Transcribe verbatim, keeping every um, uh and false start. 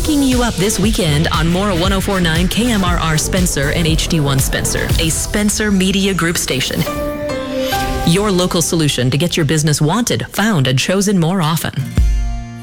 picking you up this weekend on Mora one oh four point nine K M R R Spencer and H D one Spencer, a Spencer Media Group station. Your local solution to get your business wanted, found, and chosen more often.